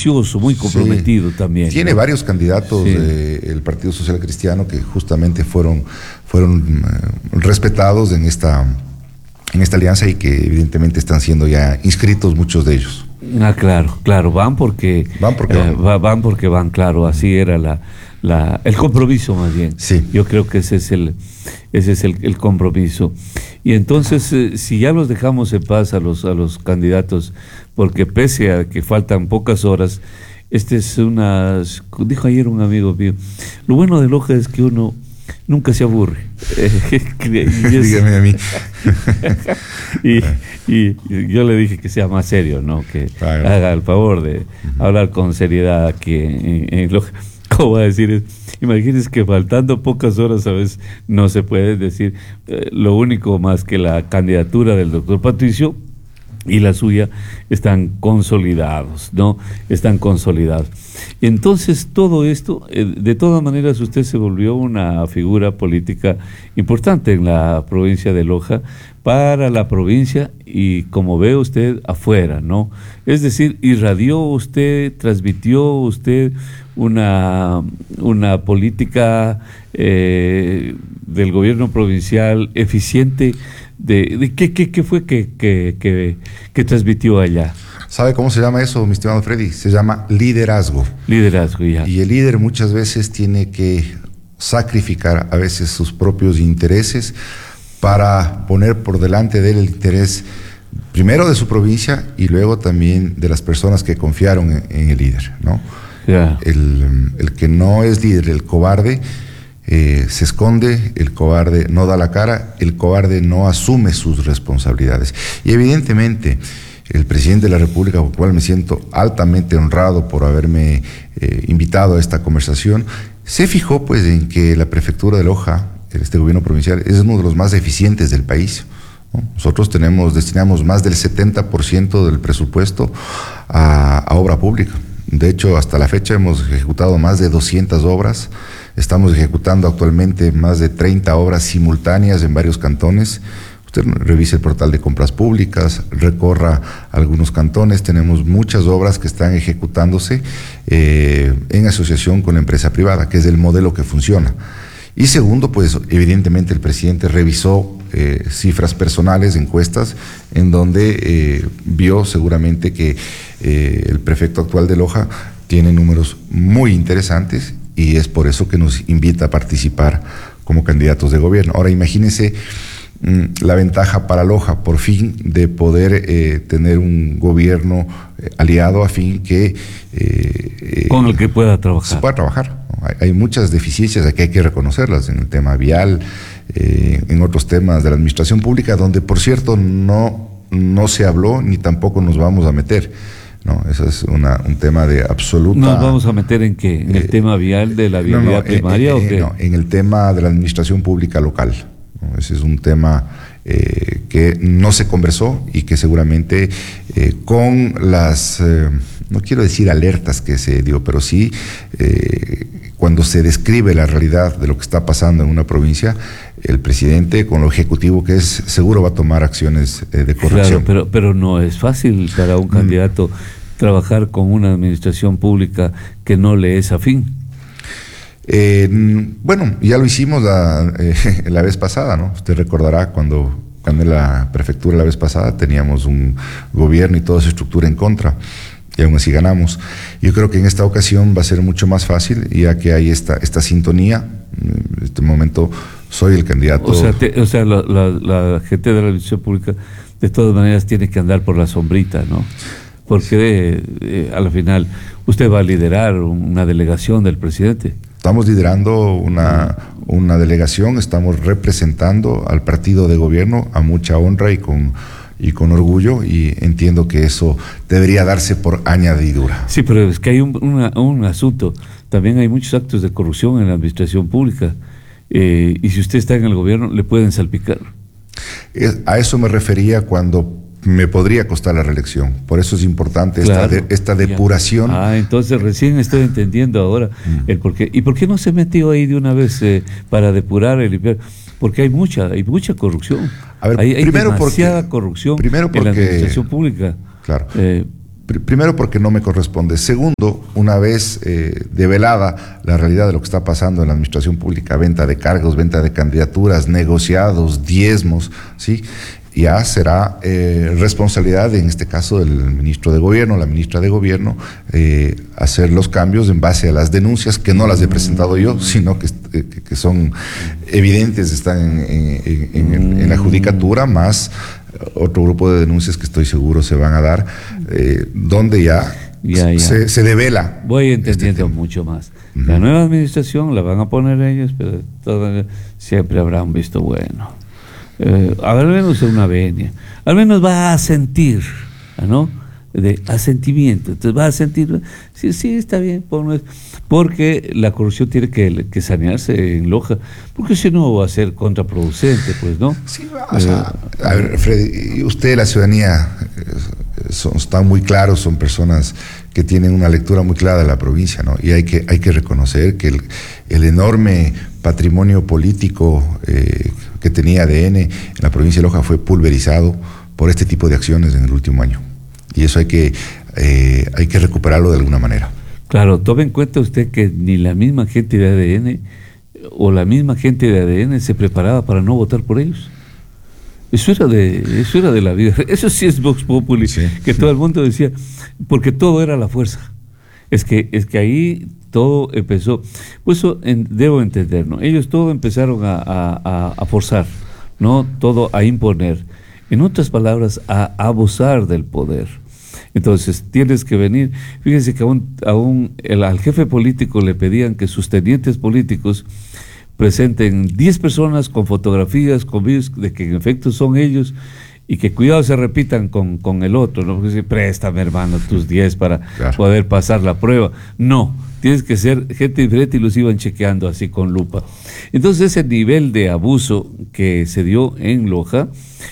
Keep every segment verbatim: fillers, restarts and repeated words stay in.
ambicioso, muy comprometido sí. también. Tiene ¿no? varios candidatos sí. del Partido Social Cristiano que justamente fueron, fueron eh, respetados en esta, en esta alianza y que evidentemente están siendo ya inscritos muchos de ellos. Ah, claro, claro, van porque van, porque eh, van. van porque van, claro, así era la, la el compromiso más bien. Sí. Yo creo que ese es el, ese es el, el compromiso. Y entonces, eh, si ya los dejamos en paz a los, a los candidatos, porque pese a que faltan pocas horas, este es una, dijo ayer un amigo mío, lo bueno de Loja es que uno nunca se aburre. Dígame a mí. y, y, y yo le dije que sea más serio, ¿no? Que claro. haga el favor de uh-huh. hablar con seriedad aquí en, en, en Loja. ¿Cómo va a decir? Imagínense que faltando pocas horas a veces no se puede decir eh, lo único más que la candidatura del doctor Patricio y la suya están consolidados, ¿no? Están consolidados. Entonces, todo esto, eh, de todas maneras, usted se volvió una figura política importante en la provincia de Loja, para la provincia y, como ve usted, afuera, ¿no? Es decir, irradió usted, transmitió usted una, una política eh, del gobierno provincial eficiente. De, de ¿qué, qué, qué fue que, que, que, que transmitió allá? ¿Sabe cómo se llama eso, mi estimado Freddy? Se llama liderazgo. Liderazgo, ya. Y el líder muchas veces tiene que sacrificar a veces sus propios intereses para poner por delante de él el interés primero de su provincia y luego también de las personas que confiaron en, en el líder, ¿no? Ya. El, el que no es líder, el cobarde, Eh, se esconde, el cobarde no da la cara, el cobarde no asume sus responsabilidades. Y evidentemente el presidente de la República, por lo cual me siento altamente honrado por haberme eh, invitado a esta conversación, se fijó pues en que la prefectura de Loja, este gobierno provincial, es uno de los más eficientes del país, ¿no? Nosotros tenemos, destinamos más del setenta por ciento del presupuesto a, a obra pública. De hecho, hasta la fecha hemos ejecutado más de doscientas obras. Estamos ejecutando actualmente más de treinta obras simultáneas en varios cantones. Usted revise el portal de compras públicas, recorra algunos cantones. Tenemos muchas obras que están ejecutándose eh, en asociación con la empresa privada, que es el modelo que funciona. Y segundo, pues evidentemente el presidente revisó eh, cifras personales, encuestas, en donde eh, vio seguramente que eh, el prefecto actual de Loja tiene números muy interesantes y es por eso que nos invita a participar como candidatos de gobierno. Ahora imagínense mmm, la ventaja para Loja, por fin, de poder eh, tener un gobierno eh, aliado a fin que... Eh, con el que pueda trabajar. Se pueda trabajar. Hay, hay muchas deficiencias, aquí hay que reconocerlas, en el tema vial, eh, en otros temas de la administración pública, donde por cierto no, no se habló ni tampoco nos vamos a meter. No, eso es una, un tema de absoluta... ¿Nos vamos a meter en qué? ¿En eh, el tema vial de la vialidad no, no, primaria eh, eh, o qué? No, en el tema de la administración pública local. ¿No? Ese es un tema eh, que no se conversó y que seguramente eh, con las, eh, no quiero decir alertas que se dio, pero sí eh, cuando se describe la realidad de lo que está pasando en una provincia, el presidente, con lo ejecutivo que es, seguro va a tomar acciones eh, de corrección. Claro, pero, pero no es fácil para un candidato mm. trabajar con una administración pública que no le es afín. Eh, bueno, ya lo hicimos la, eh, la vez pasada, ¿no? Usted recordará cuando, cuando en la prefectura la vez pasada teníamos un gobierno y toda su estructura en contra. Y aún así ganamos. Yo creo que en esta ocasión va a ser mucho más fácil, ya que hay esta, esta sintonía. En este momento soy el candidato. O sea, te, o sea la, la, la gente de la administración pública de todas maneras tiene que andar por la sombrita, ¿no? Porque eh, al final usted va a liderar una delegación del presidente. Estamos liderando una, una delegación, estamos representando al partido de gobierno a mucha honra y con... y con orgullo, y entiendo que eso debería darse por añadidura. Sí, pero es que hay un, una, un asunto, también hay muchos actos de corrupción en la administración pública, eh, y si usted está en el gobierno, le pueden salpicar. Es, a eso me refería cuando me podría costar la reelección, por eso es importante claro, esta, de, esta depuración. Ya. Ah, entonces recién estoy entendiendo ahora mm. el por qué. ¿Y por qué no se metió ahí de una vez eh, para depurar el limpiar? Porque hay mucha, hay mucha corrupción. A ver, hay, hay primero demasiada porque, corrupción primero porque, en la administración pública. Claro. Eh, Primero, porque no me corresponde. Segundo, una vez eh, develada la realidad de lo que está pasando en la administración pública, venta de cargos, venta de candidaturas, negociados, diezmos, ¿sí? Ya será eh, responsabilidad, en este caso, del ministro de Gobierno, la ministra de Gobierno, eh, hacer los cambios en base a las denuncias, que no las he presentado yo, sino que, que, que son evidentes, están en, en, en, en, en la judicatura, más otro grupo de denuncias que estoy seguro se van a dar, eh, donde ya, ya, ya. Se, se devela. Voy entendiendo este mucho más. Uh-huh. La nueva administración la van a poner ellos, pero todo, siempre habrá un visto bueno. Eh, al menos una venia. Al menos va a sentir, ¿no? De asentimiento. Entonces va a sentir, sí, sí, está bien, porque la corrupción tiene que, que sanearse en Loja, porque si no va a ser contraproducente, pues, ¿no? Sí, o sea, eh, a ver, Freddy, usted, la ciudadanía, son, están muy claros, son personas que tienen una lectura muy clara de la provincia, ¿no? Y hay que, hay que reconocer que el, el enorme patrimonio político eh, que tenía A D N en la provincia de Loja fue pulverizado por este tipo de acciones en el último año. Y eso hay que, eh, hay que recuperarlo de alguna manera. Claro, tome en cuenta usted que ni la misma gente de A D N o la misma gente de A D N se preparaba para no votar por ellos. Eso era de, eso era de la vida. Eso sí es Vox Populi, sí, que todo el mundo decía, porque todo era la fuerza. Es que, es que ahí todo empezó. Pues eso en, debo entender, ¿no? Ellos todo empezaron a, a, a forzar, ¿no? Todo a imponer. En otras palabras, a abusar del poder. Entonces, tienes que venir. Fíjense que aún, aún el, al jefe político le pedían que sus tenientes políticos presenten diez personas con fotografías, con videos de que en efecto son ellos, y que cuidado se repitan con, con el otro, ¿no? Porque si, préstame, hermano, tus diez para claro. poder pasar la prueba. No, tienes que ser gente diferente, y los iban chequeando así con lupa. Entonces, ese nivel de abuso que se dio en Loja,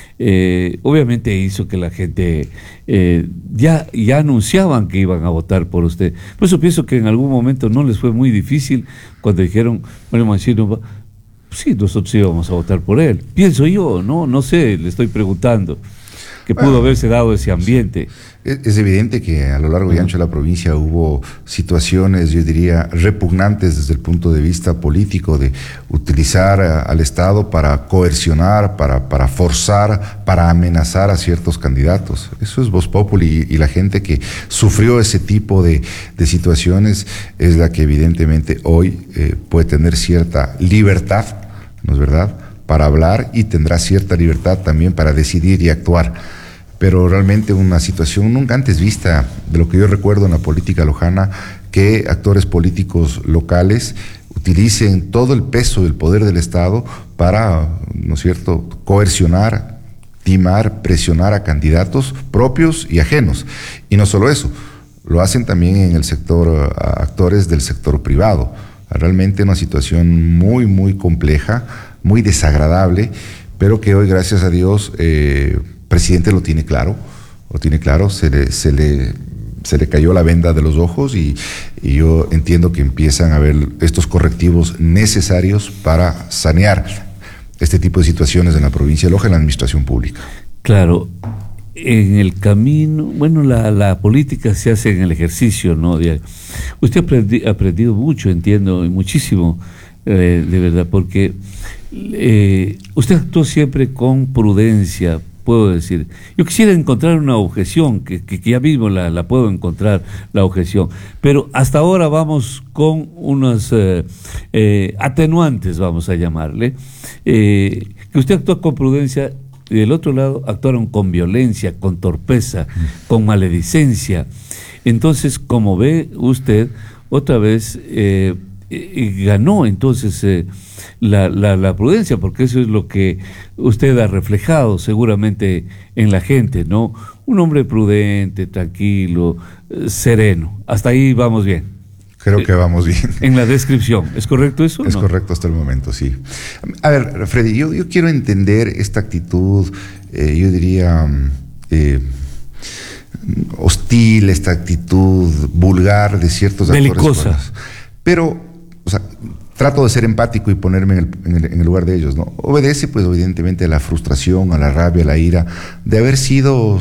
Eh, obviamente hizo que la gente eh, ya, ya anunciaban que iban a votar por usted. Por eso pienso que en algún momento no les fue muy difícil cuando dijeron, Mario Mancino, sí, nosotros íbamos a votar por él. Pienso yo, no, no sé, le estoy preguntando, que pudo bueno, haberse dado ese ambiente. Es evidente que a lo largo y ancho de la provincia hubo situaciones, yo diría, repugnantes desde el punto de vista político, de utilizar a, al Estado para coercionar, para, para forzar, para amenazar a ciertos candidatos. Eso es Vox Populi, y, y la gente que sufrió ese tipo de, de situaciones es la que evidentemente hoy eh, puede tener cierta libertad, ¿no es verdad?, para hablar, y tendrá cierta libertad también para decidir y actuar. Pero realmente una situación nunca antes vista, de lo que yo recuerdo en la política lojana, que actores políticos locales utilicen todo el peso del poder del Estado para, ¿no es cierto?, coercionar, timar, presionar a candidatos propios y ajenos. Y no solo eso, lo hacen también en el sector, actores del sector privado. Realmente una situación muy, muy compleja, muy desagradable, pero que hoy, gracias a Dios, eh, el presidente lo tiene claro, lo tiene claro, se le, se le, se le cayó la venda de los ojos, y, y yo entiendo que empiezan a haber estos correctivos necesarios para sanear este tipo de situaciones en la provincia de Loja, en la administración pública. Claro, en el camino, bueno, la, la política se hace en el ejercicio, ¿no? Usted ha aprendi, aprendido mucho, entiendo, y muchísimo, eh, de verdad, porque eh, usted actuó siempre con prudencia, puedo decir. Yo quisiera encontrar una objeción, que, que, que ya mismo la, la puedo encontrar, la objeción, pero hasta ahora vamos con unos eh, eh, atenuantes, vamos a llamarle, eh, que usted actúa con prudencia, y del otro lado actuaron con violencia, con torpeza, con maledicencia. Entonces, como ve usted, otra vez eh, eh, ganó entonces eh, la, la, la prudencia, porque eso es lo que usted ha reflejado seguramente en la gente, ¿no? Un hombre prudente, tranquilo, eh, sereno. Hasta ahí vamos bien. Creo que vamos bien. En la descripción, ¿es correcto eso? Es ¿no? correcto hasta el momento, sí. A ver, Freddy, yo, yo quiero entender esta actitud, eh, yo diría, eh, hostil, esta actitud vulgar de ciertos actores. Belicosa. Pero, o sea, trato de ser empático y ponerme en el, en, el, en el lugar de ellos, ¿no? Obedece, pues, evidentemente, a la frustración, a la rabia, a la ira de haber sido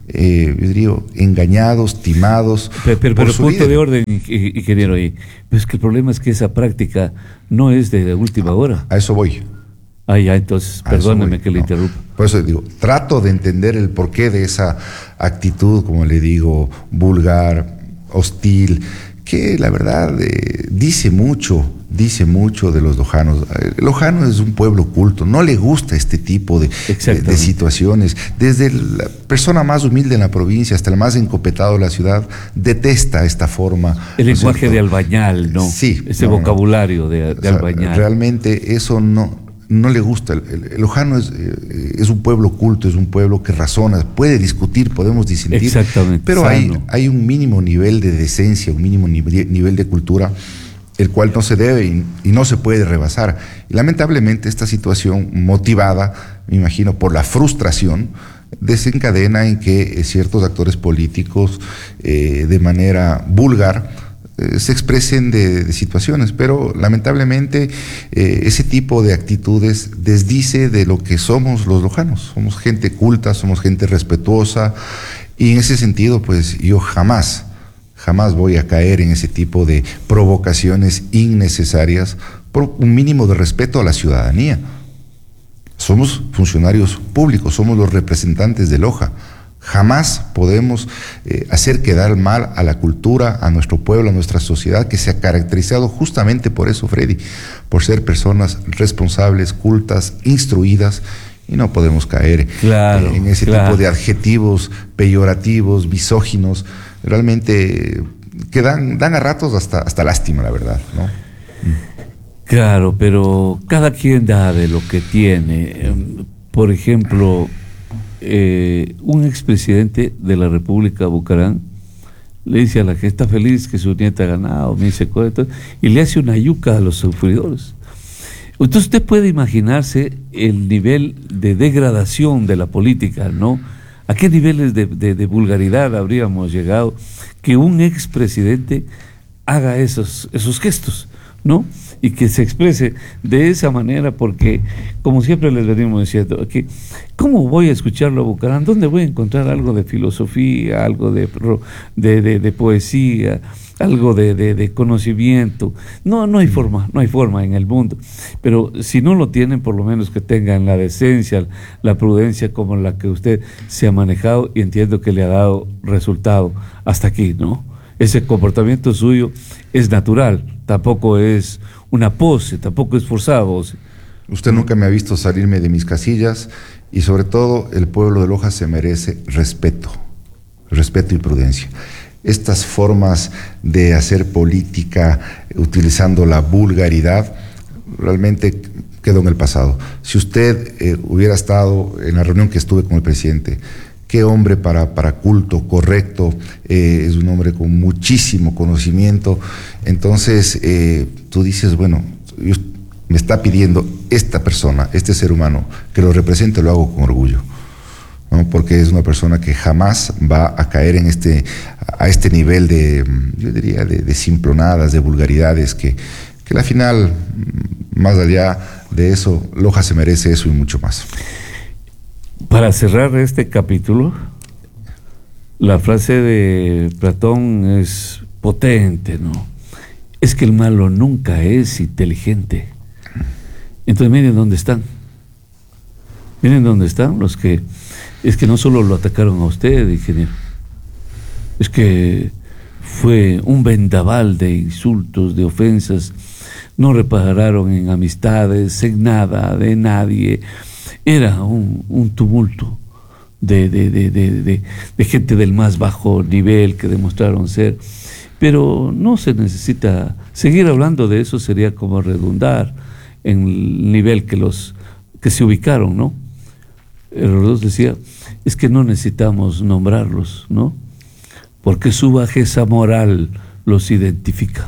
eh, yo diría, engañados, timados. Pero, pero, pero punto líder. de orden, ingeniero, ahí. Pero es que el problema es que esa práctica no es de última hora. A eso voy. Ah, ya, entonces, a perdóneme que le no. interrumpa. Por eso digo, trato de entender el porqué de esa actitud, como le digo, vulgar, hostil, que la verdad eh, dice mucho, dice mucho de los lojanos. El lojano es un pueblo culto, no le gusta este tipo de, de, de situaciones. Desde la persona más humilde en la provincia hasta el más encopetado de la ciudad, detesta esta forma. El lenguaje de albañal, ¿no? Sí. Ese no, vocabulario de, de o sea, albañal. Realmente eso no... no le gusta. El, el, el lojano es, eh, es un pueblo culto, es un pueblo que razona, puede discutir, podemos disentir. Exactamente. Pero hay, hay un mínimo nivel de decencia, un mínimo nivel, nivel de cultura, el cual no se debe y, y no se puede rebasar. Y lamentablemente esta situación, motivada, me imagino, por la frustración, desencadena en que eh, ciertos actores políticos, eh, de manera vulgar, se expresen de, de situaciones, pero lamentablemente eh, ese tipo de actitudes desdice de lo que somos los lojanos. Somos gente culta, somos gente respetuosa, y en ese sentido pues yo jamás, jamás voy a caer en ese tipo de provocaciones innecesarias por un mínimo de respeto a la ciudadanía. Somos funcionarios públicos, somos los representantes de Loja. Jamás podemos eh, hacer quedar mal a la cultura, a nuestro pueblo, a nuestra sociedad, que se ha caracterizado justamente por eso, Freddy, por ser personas responsables, cultas, instruidas, y no podemos caer claro, eh, en ese claro. tipo de adjetivos peyorativos, misóginos, realmente que dan, dan a ratos hasta, hasta lástima, la verdad, ¿no? Claro, pero cada quien da de lo que tiene. Por ejemplo, Eh, un expresidente de la República, Bucarán, le dice a la que está feliz que su nieta ha ganado, me dice, y le hace una yuca a los sufridores. Entonces usted puede imaginarse el nivel de degradación de la política, ¿no? ¿A qué niveles de, de, de vulgaridad habríamos llegado que un expresidente haga esos, esos gestos, ¿no? Y que se exprese de esa manera, porque, como siempre les venimos diciendo, aquí, ¿cómo voy a escucharlo a Bucarán? ¿Dónde voy a encontrar algo de filosofía, algo de, de, de, de poesía, algo de, de, de conocimiento? No, no hay forma, no hay forma en el mundo. Pero si no lo tienen, por lo menos que tengan la decencia, la prudencia como la que usted se ha manejado, y entiendo que le ha dado resultado hasta aquí, ¿no? Ese comportamiento suyo es natural, tampoco es una pose, tampoco es forzado. Usted nunca me ha visto salirme de mis casillas, y sobre todo el pueblo de Loja se merece respeto, respeto y prudencia. Estas formas de hacer política utilizando la vulgaridad realmente quedó en el pasado. Si usted eh, hubiera estado en la reunión que estuve con el presidente, qué hombre para, para culto, correcto, eh, es un hombre con muchísimo conocimiento. Entonces eh, tú dices, bueno, yo, me está pidiendo esta persona, este ser humano, que lo represente, lo hago con orgullo, ¿no? Porque es una persona que jamás va a caer en este, a este nivel de, yo diría, de, de simplonadas, de vulgaridades, que, que al final, más allá de eso, Loja se merece eso y mucho más. Para cerrar este capítulo, la frase de Platón es potente, ¿no? Es que el malo nunca es inteligente. Entonces miren dónde están. Miren dónde están los que... Es que no solo lo atacaron a usted, ingeniero. Es que fue un vendaval de insultos, de ofensas. No repararon en amistades, en nada, de nadie. Era un, un tumulto de, de, de, de, de, de gente del más bajo nivel que demostraron ser. Pero no se necesita seguir hablando de eso, sería como redundar en el nivel que los que se ubicaron, ¿no? Heródoto decía, es que no necesitamos nombrarlos, ¿no? Porque su bajeza moral los identifica.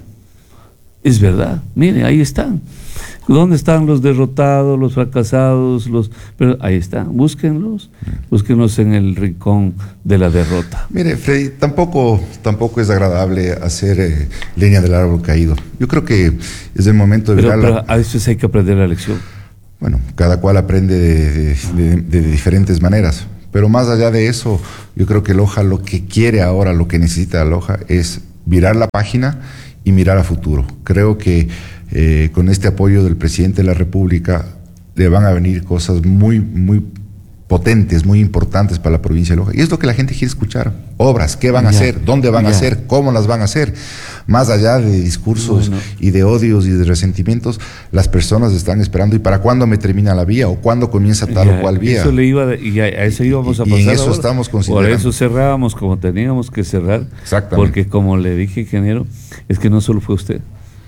Es verdad, mire, ahí están. ¿Dónde están los derrotados, los fracasados? Los, pero ahí están, búsquenlos, búsquenlos en el rincón de la derrota. Mire, Freddy, tampoco, tampoco es agradable hacer eh, leña del árbol caído. Yo creo que es el momento de... Pero, pero la... a veces hay que aprender la lección. Bueno, cada cual aprende de, de, de, de diferentes maneras, Pero más allá de eso, yo creo que Loja lo que quiere ahora, lo que necesita Loja es virar la página y mirar a futuro. Creo que eh, con este apoyo del presidente de la República le van a venir cosas muy, muy potentes, muy importantes para la provincia de Loja. Y es lo que la gente quiere escuchar. Obras, ¿qué van a ya, hacer? ¿Dónde van ya. a hacer? ¿Cómo las van a hacer? Más allá de discursos bueno. y de odios y de resentimientos, las personas están esperando. ¿Y para cuándo me termina la vía? ¿O cuándo comienza tal ya, o cual vía? Eso le iba de, y a, a eso íbamos a Y- y pasar en eso ahora. estamos Por considerando. eso cerrábamos como teníamos que cerrar. Exactamente. Porque como le dije, ingeniero, es que no solo fue usted.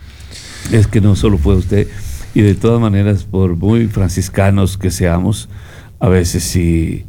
Es que no solo fue usted. Y de todas maneras, por muy franciscanos que seamos, a veces sí,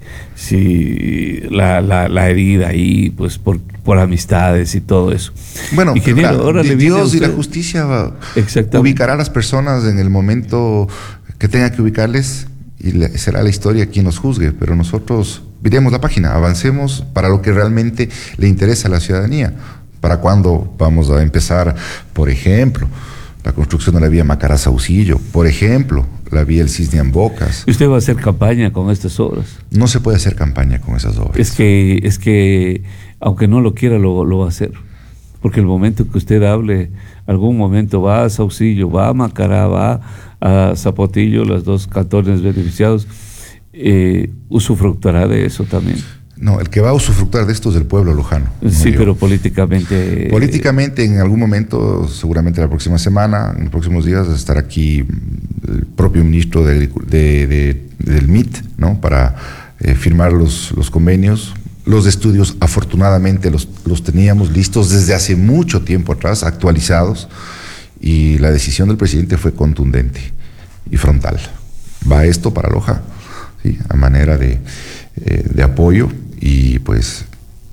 sí la, la, la herida ahí, pues por, por amistades y todo eso. Bueno, ingeniero, la- ahora di- le viene a Dios y la usted- justicia va- Exactamente. ubicará a las personas en el momento que tenga que ubicarles y le- será la historia quien nos juzgue, pero nosotros viremos la página, avancemos para lo que realmente le interesa a la ciudadanía. ¿Para cuándo vamos a empezar, por ejemplo, la construcción de la vía Macará-Saucillo? Por ejemplo, la vía El Cisne Ambocas. ¿Y usted va a hacer campaña con estas obras? No se puede hacer campaña con esas obras. Es que, es que aunque no lo quiera, lo, lo va a hacer. Porque el momento que usted hable, algún momento va a Saucillo, va a Macará, va a Zapotillo, los dos cantones beneficiados, eh, usufructuará de eso también. No, el que va a usufructar de esto es el pueblo lojano. Sí, no yo. pero políticamente... Políticamente, en algún momento, seguramente la próxima semana, en los próximos días, estará aquí el propio ministro de, Agricu- de, de, del M I T, ¿no? Para eh, firmar los, los convenios. Los estudios, afortunadamente, los, los teníamos listos desde hace mucho tiempo atrás, actualizados, y la decisión del presidente fue contundente y frontal. Va esto para Loja, ¿sí? A manera de, eh, de apoyo, y pues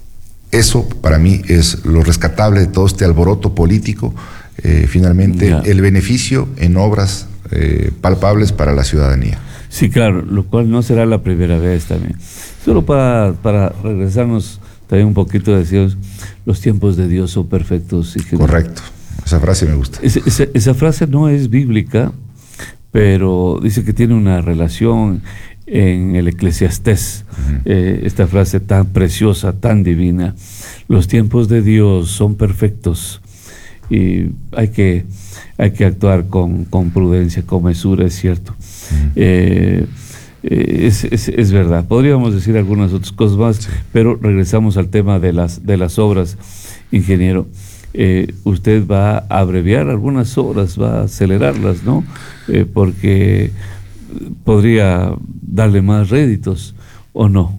eso para mí es lo rescatable de todo este alboroto político, eh, finalmente Ya. el beneficio en obras eh, palpables para la ciudadanía. Sí, claro, lo cual no será la primera vez también. Solo para, para regresarnos también un poquito, decíamos, los tiempos de Dios son perfectos. Y Correcto, esa frase me gusta. Esa, esa, esa frase no es bíblica, pero dice que tiene una relación en el Eclesiastés, uh-huh. eh, esta frase tan preciosa, tan divina. Los tiempos de Dios son perfectos y hay que, hay que actuar con, con prudencia, con mesura, es cierto. Uh-huh. eh, eh, es, es, es verdad. Podríamos decir algunas otras cosas más, sí. Pero regresamos al tema de las, de las obras, ingeniero. Eh, usted va a abreviar algunas obras, va a acelerarlas, ¿no? Eh, porque podría darle más réditos, ¿o no?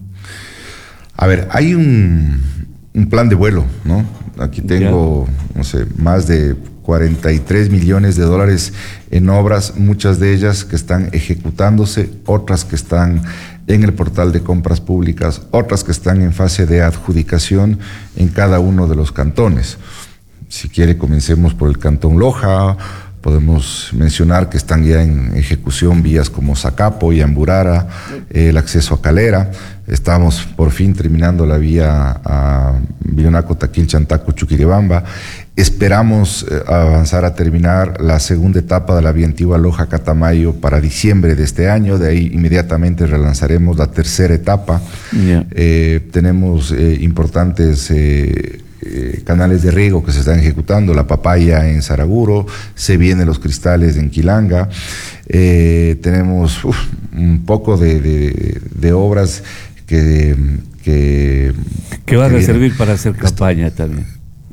A ver, hay un, un plan de vuelo, ¿no? Aquí tengo, ya. no sé, más de cuarenta y tres millones de dólares en obras, muchas de ellas que están ejecutándose, otras que están en el portal de compras públicas, otras que están en fase de adjudicación en cada uno de los cantones. Si quiere, comencemos por el Cantón Loja. Podemos mencionar que están ya en ejecución vías como Zacapo y Amburara, eh, el acceso a Calera. Estamos por fin terminando la vía a Villonaco, Taquil, Chantaco, Chuquiribamba. Esperamos eh, avanzar a terminar la segunda etapa de la vía antigua Loja Catamayo para diciembre de este año. De ahí inmediatamente relanzaremos la tercera etapa. Yeah. Eh, tenemos eh, importantes eh, Eh, canales de riego que se están ejecutando, la Papaya en Saraguro, se vienen los Cristales en Quilanga, eh, tenemos uf, un poco de, de, de obras que que, que van que a vienen. servir para hacer campaña Esto, también.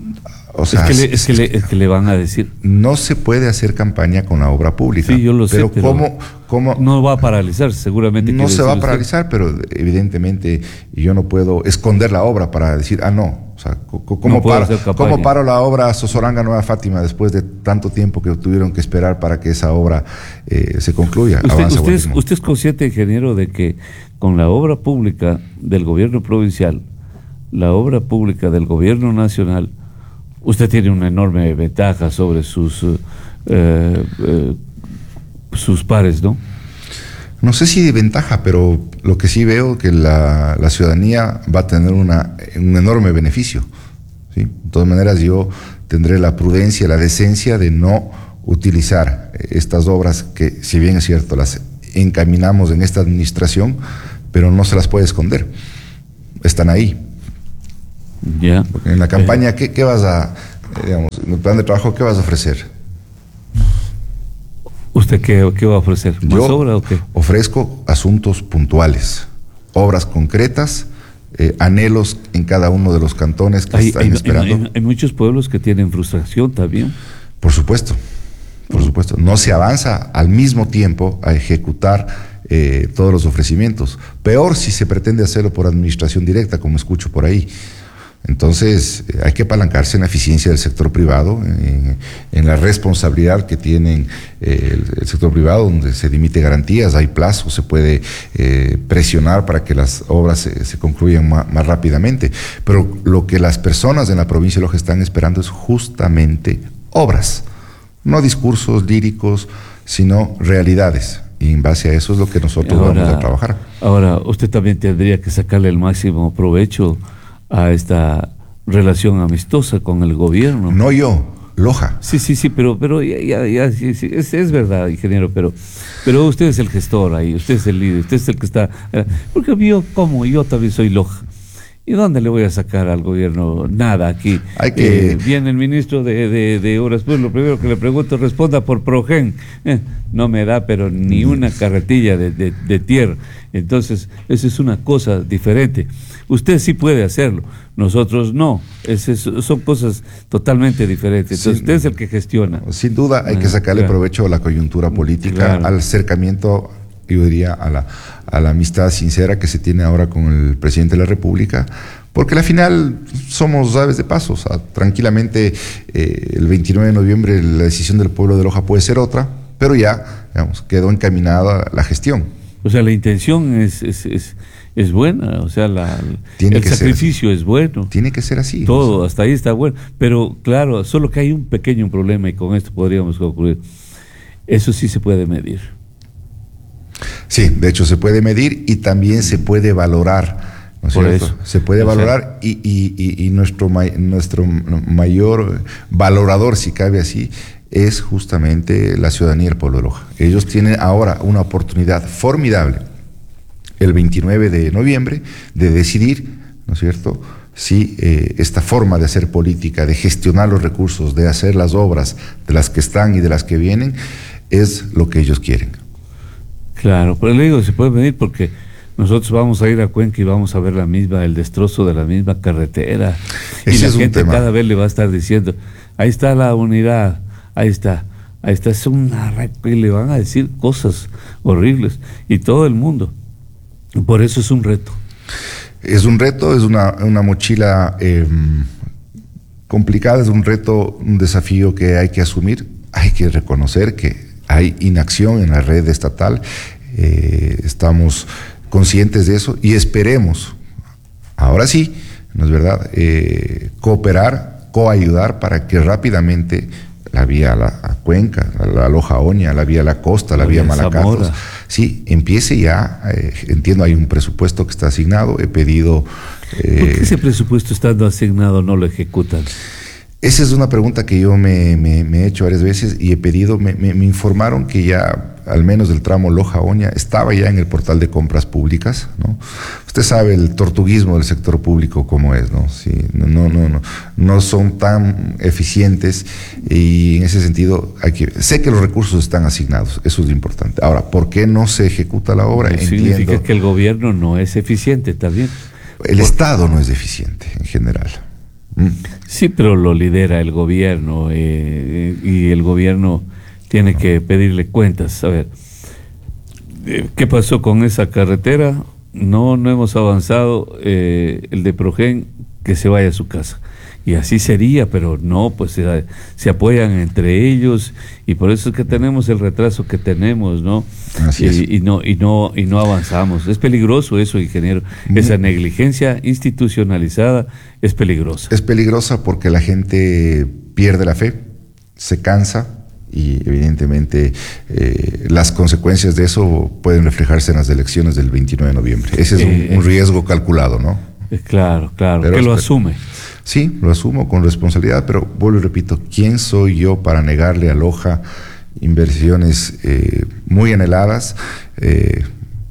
O sea, es, que le, es, que le, es que le van a decir. No se puede hacer campaña con la obra pública. Sí, yo lo pero sé, pero ¿cómo, cómo, no va a paralizar, seguramente. No se va a paralizar, usted. Pero evidentemente yo no puedo esconder la obra para decir, ah, no. O sea, ¿cómo, no paro, ¿cómo paro la obra Sosoranga Nueva Fátima después de tanto tiempo que tuvieron que esperar para que esa obra eh, se concluya? Usted, usted, es, usted es consciente, ingeniero, de que con la obra pública del gobierno provincial, la obra pública del gobierno nacional, usted tiene una enorme ventaja sobre sus, uh, uh, sus pares, ¿no? No sé si de ventaja, pero lo que sí veo que la, la ciudadanía va a tener una, un enorme beneficio, ¿sí? De todas maneras, yo tendré la prudencia, la decencia de no utilizar estas obras que, si bien es cierto, las encaminamos en esta administración, pero no se las puede esconder. Están ahí. Ya. Porque en la campaña, ¿qué, qué vas a, digamos, en el plan de trabajo, qué vas a ofrecer? ¿Usted qué, qué va a ofrecer? ¿Más Yo obra o qué? Ofrezco asuntos puntuales, obras concretas, eh, anhelos en cada uno de los cantones que hay, están hay, esperando. Hay, hay muchos pueblos que tienen frustración también. Por supuesto, por supuesto. No se avanza al mismo tiempo a ejecutar eh, todos los ofrecimientos. Peor si se pretende hacerlo por administración directa, como escucho por ahí. Entonces, eh, hay que apalancarse en la eficiencia del sector privado, eh, en la responsabilidad que tienen eh, el, el sector privado, donde se dimite garantías, hay plazos, se puede eh, presionar para que las obras se, se concluyan más, más rápidamente. Pero lo que las personas en la provincia de Loja están esperando es justamente obras, no discursos líricos, sino realidades. Y en base a eso es lo que nosotros ahora, vamos a trabajar. Ahora, usted también tendría que sacarle el máximo provecho a esta relación amistosa con el gobierno. No yo, Loja. Sí, sí, sí, pero, pero ya, ya, ya sí, sí, es, es verdad, ingeniero, pero, pero usted es el gestor ahí, usted es el líder, usted es el que está... Porque yo, como yo también soy Loja. ¿Y dónde le voy a sacar al gobierno? Nada aquí. Hay que... Eh, viene el ministro de, de, de Obras Públicas, lo primero que le pregunto, responda por Progen. Eh, no me da, pero ni una carretilla de, de, de tierra. Entonces, eso es una cosa diferente. Usted sí puede hacerlo, nosotros no. Es, es, son cosas totalmente diferentes. Entonces, sí, usted es el que gestiona. Sin duda, hay que sacarle claro. provecho a la coyuntura política, claro. al acercamiento, yo diría, a la, a la amistad sincera que se tiene ahora con el presidente de la República, porque al final somos aves de paso. O sea, tranquilamente, eh, el veintinueve de noviembre la decisión del pueblo de Loja puede ser otra, pero ya, digamos, quedó encaminada la gestión. O sea, la intención es, es, es, es buena, o sea, la, el sacrificio es bueno. Tiene que ser así. Todo, ¿no? Hasta ahí está bueno. Pero claro, solo que hay un pequeño problema y con esto podríamos concluir. Eso sí se puede medir. Sí, de hecho se puede medir y también se puede valorar, ¿no es Por cierto? eso. Se puede o valorar sea, y, y, y nuestro, nuestro mayor valorador, si cabe así, es justamente la ciudadanía del pueblo de Loja. Ellos tienen ahora una oportunidad formidable, el veintinueve de noviembre, de decidir, ¿no es cierto?, si eh, esta forma de hacer política, de gestionar los recursos, de hacer las obras de las que están y de las que vienen, es lo que ellos quieren. Claro, pero le digo, se puede venir porque nosotros vamos a ir a Cuenca y vamos a ver la misma, el destrozo de la misma carretera. Ese y la es gente un tema. Cada vez le va a estar diciendo, ahí está la unidad, ahí está, ahí está, es una... y le van a decir cosas horribles, y todo el mundo. Por eso es un reto. Es un reto, es una, una mochila eh, complicada, es un reto, un desafío que hay que asumir. Hay que reconocer que hay inacción en la red estatal, eh, estamos conscientes de eso y esperemos, ahora sí, ¿no es verdad?, eh, cooperar, coayudar para que rápidamente la vía a, la, a Cuenca, a la Loja Oña, la vía a la costa, la, la vía Malacatos, sí, empiece ya, eh, entiendo, hay un presupuesto que está asignado, he pedido... Eh, ¿Por qué ese presupuesto estando asignado no lo ejecutan? Esa es una pregunta que yo me, me, me he hecho varias veces y he pedido, me, me, me informaron que ya, al menos del tramo Loja-Oña, estaba ya en el portal de compras públicas, ¿no? Usted sabe el tortuguismo del sector público cómo es, ¿no? Sí, no, no, no, no, no son tan eficientes y en ese sentido hay que, sé que los recursos están asignados, eso es lo importante. Ahora, ¿por qué no se ejecuta la obra? Pues significa Entiendo, que el gobierno no es eficiente también. El Por... Estado no es eficiente en general. Sí, pero lo lidera el gobierno eh, y el gobierno tiene que pedirle cuentas. A ver, ¿qué pasó con esa carretera? No, no hemos avanzado. Eh, el de Progen, que se vaya a su casa. Y así sería, pero no, pues se, se apoyan entre ellos y por eso es que tenemos el retraso que tenemos, ¿no? Así es. Y, y no y no y no avanzamos. Es peligroso eso, ingeniero. Esa negligencia institucionalizada es peligrosa. Es peligrosa porque la gente pierde la fe, se cansa y evidentemente eh, las consecuencias de eso pueden reflejarse en las elecciones del veintinueve de noviembre. Ese es eh, un, un riesgo calculado, ¿no? Eh, claro, claro, pero que lo asume. Sí, lo asumo con responsabilidad, pero vuelvo y repito, ¿quién soy yo para negarle a Loja inversiones eh, muy anheladas, eh,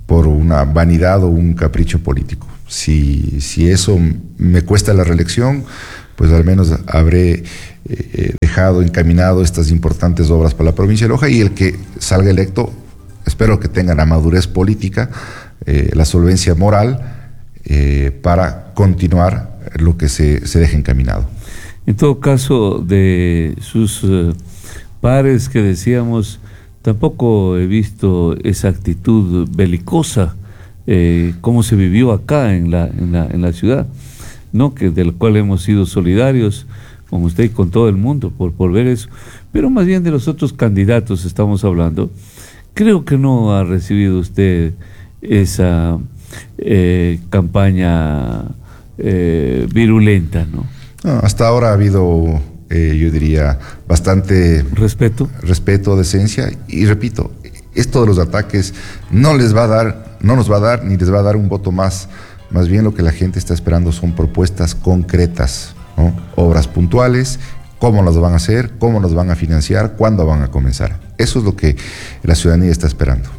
por una vanidad o un capricho político. Si, si eso me cuesta la reelección, pues al menos habré eh, dejado encaminado estas importantes obras para la provincia de Loja, y el que salga electo, espero que tenga la madurez política, eh, la solvencia moral eh, para continuar lo que se, se deje encaminado. En todo caso, de sus uh, pares que decíamos, tampoco he visto esa actitud belicosa, eh, como se vivió acá en la, en la, en la ciudad, ¿no? Que del cual hemos sido solidarios con usted y con todo el mundo por, por ver eso, pero más bien de los otros candidatos estamos hablando. Creo que no ha recibido usted esa eh, campaña eh, virulenta, ¿no? No, hasta ahora ha habido, eh, yo diría, bastante respeto, respeto, decencia, y repito, esto de los ataques no les va a dar, no nos va a dar ni les va a dar un voto más. Más bien lo que la gente está esperando son propuestas concretas, ¿no? Obras puntuales, cómo las van a hacer, cómo las van a financiar, cuándo van a comenzar. Eso es lo que la ciudadanía está esperando.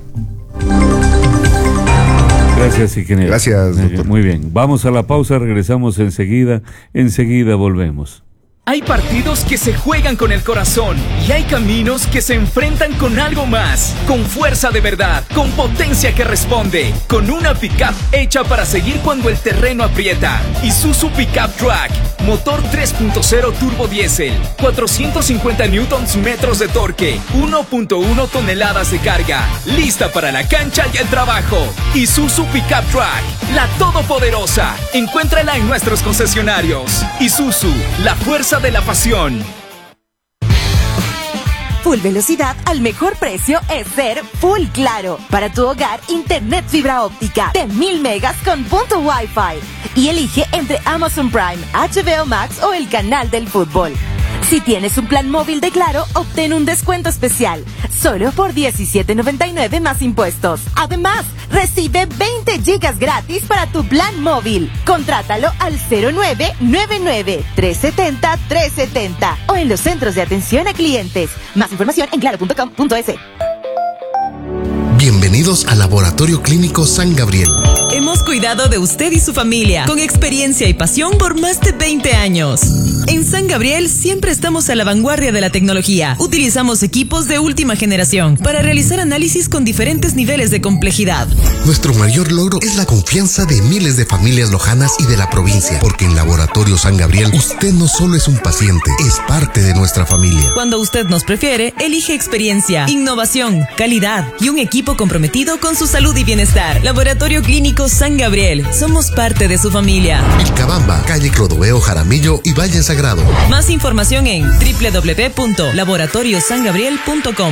Gracias, ingeniero. Gracias, doctor. Muy bien, vamos a la pausa, regresamos enseguida, enseguida volvemos. Hay partidos que se juegan con el corazón y hay caminos que se enfrentan con algo más, con fuerza de verdad, con potencia que responde, con una pickup hecha para seguir cuando el terreno aprieta. Isuzu Pickup Track, motor tres punto cero turbo diésel, cuatrocientos cincuenta newtons metros de torque, uno punto uno toneladas de carga, lista para la cancha y el trabajo. Isuzu Pickup Track, la todopoderosa. Encuéntrala en nuestros concesionarios. Isuzu, la fuerza de la pasión. Full velocidad al mejor precio es ser Full Claro. Para tu hogar, internet fibra óptica de mil megas con punto Wi-Fi. Y elige entre Amazon Prime, H B O Max o el canal del fútbol. Si tienes un plan móvil de Claro, obtén un descuento especial, solo por diecisiete noventa y nueve más impuestos. Además, recibe veinte gigas gratis para tu plan móvil. Contrátalo al cero nueve nueve nueve, tres siete cero, tres siete cero o en los centros de atención a clientes. Más información en claro punto com punto es. Bienvenidos al Laboratorio Clínico San Gabriel. Hemos cuidado de usted y su familia con experiencia y pasión por más de veinte años. En San Gabriel siempre estamos a la vanguardia de la tecnología. Utilizamos equipos de última generación para realizar análisis con diferentes niveles de complejidad. Nuestro mayor logro es la confianza de miles de familias lojanas y de la provincia, porque en Laboratorio San Gabriel usted no solo es un paciente, es parte de nuestra familia. Cuando usted nos prefiere, elige experiencia, innovación, calidad y un equipo comprometido con su salud y bienestar. Laboratorio Clínico San Gabriel. Somos parte de su familia. Vilcabamba, calle Clodoeo Jaramillo y Valle Sagrado. Más información en doble u doble u doble u punto laboratorio san gabriel punto com.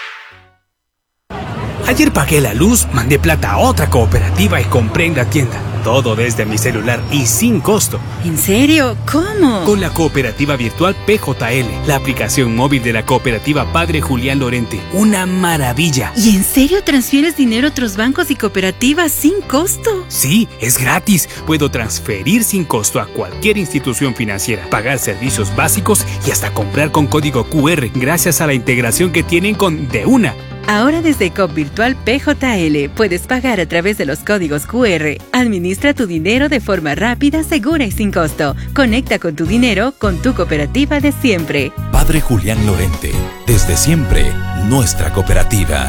Ayer pagué la luz, mandé plata a otra cooperativa y compré en la tienda. Todo desde mi celular y sin costo. ¿En serio? ¿Cómo? Con la cooperativa virtual P J L, la aplicación móvil de la cooperativa Padre Julián Lorente. Una maravilla. ¿Y en serio transfieres dinero a otros bancos y cooperativas sin costo? Sí, es gratis. Puedo transferir sin costo a cualquier institución financiera, pagar servicios básicos y hasta comprar con código Q R gracias a la integración que tienen con De Una. Ahora desde C O P Virtual P J L puedes pagar a través de los códigos Q R. Administra tu dinero de forma rápida, segura y sin costo. Conecta con tu dinero con tu cooperativa de siempre. Padre Julián Lorente, desde siempre, nuestra cooperativa.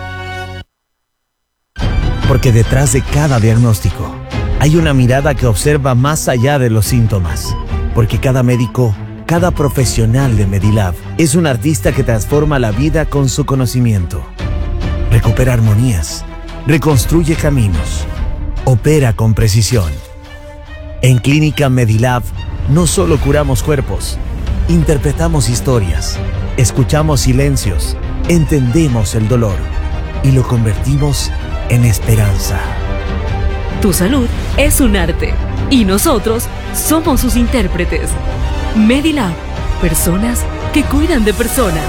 Porque detrás de cada diagnóstico hay una mirada que observa más allá de los síntomas. Porque cada médico, cada profesional de Medilab es un artista que transforma la vida con su conocimiento. Recupera armonías, reconstruye caminos, opera con precisión. En Clínica Medilab no solo curamos cuerpos, interpretamos historias, escuchamos silencios, entendemos el dolor y lo convertimos en esperanza. Tu salud es un arte y nosotros somos sus intérpretes. Medilab, personas que cuidan de personas.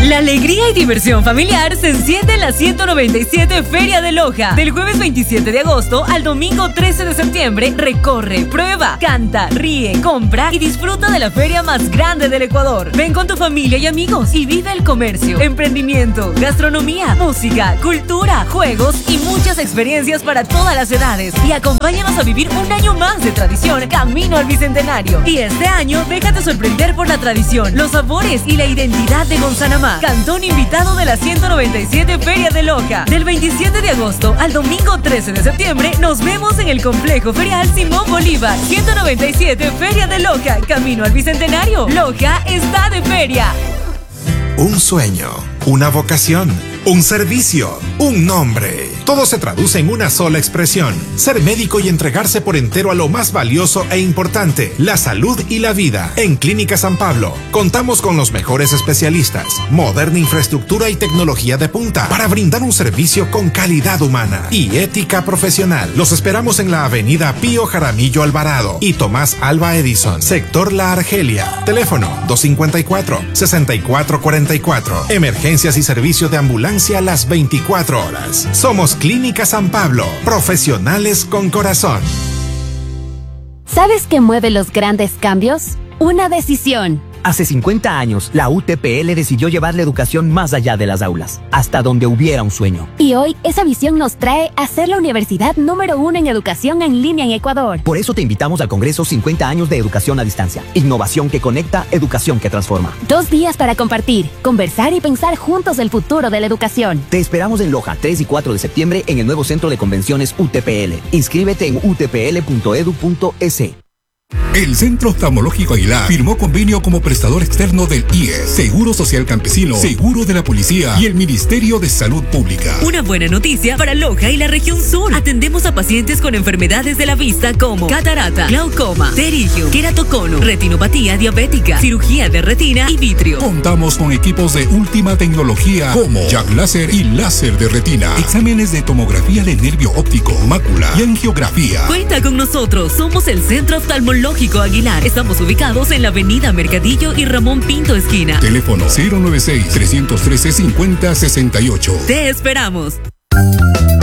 La alegría y diversión familiar se enciende en la ciento noventa y siete Feria de Loja. Del jueves veintisiete de agosto al domingo trece de septiembre, recorre, prueba, canta, ríe, compra y disfruta de la feria más grande del Ecuador. Ven con tu familia y amigos y vive el comercio, emprendimiento, gastronomía, música, cultura, juegos y muchas experiencias para todas las edades. Y acompáñanos a vivir un año más de tradición camino al Bicentenario. Y este año, déjate sorprender por la tradición, los sabores y la identidad de Gonzanamá. Cantón invitado de la ciento noventa y siete Feria de Loja. Del veintisiete de agosto al domingo trece de septiembre, nos vemos en el Complejo Ferial Simón Bolívar. ciento noventa y siete Feria de Loja, camino al Bicentenario. Loja está de feria. Un sueño, una vocación, un servicio, un nombre. Todo se traduce en una sola expresión: ser médico y entregarse por entero a lo más valioso e importante, la salud y la vida. En Clínica San Pablo contamos con los mejores especialistas, moderna infraestructura y tecnología de punta para brindar un servicio con calidad humana y ética profesional. Los esperamos en la avenida Pío Jaramillo Alvarado y Tomás Alba Edison, sector La Argelia. Teléfono dos cinco cuatro, seis cuatro cuatro cuatro. Emergencias y servicio de ambulancia las veinticuatro horas. Somos Clínica San Pablo, profesionales con corazón. ¿Sabes qué mueve los grandes cambios? Una decisión. Hace cincuenta años, la U T P L decidió llevar la educación más allá de las aulas, hasta donde hubiera un sueño. Y hoy, esa visión nos trae a ser la universidad número uno en educación en línea en Ecuador. Por eso te invitamos al Congreso cincuenta años de Educación a Distancia. Innovación que conecta, educación que transforma. Dos días para compartir, conversar y pensar juntos el futuro de la educación. Te esperamos en Loja, tres y cuatro de septiembre, en el nuevo Centro de Convenciones U T P L. Inscríbete en u t p l punto edu punto es. El Centro Oftalmológico Aguilar firmó convenio como prestador externo del I E S, Seguro Social Campesino, Seguro de la Policía y el Ministerio de Salud Pública. Una buena noticia para Loja y la región sur. Atendemos a pacientes con enfermedades de la vista como catarata, glaucoma, pterigio, queratocono, retinopatía diabética, cirugía de retina y vitrio. Contamos con equipos de última tecnología como Jack Láser y láser de retina, exámenes de tomografía de nervio óptico, mácula y angiografía. Cuenta con nosotros, somos el Centro Oftalmológico Aguilar. Estamos ubicados en la avenida Mercadillo y Ramón Pinto esquina. Teléfono cero nueve seis, tres uno tres, cinco cero seis ocho. Te esperamos.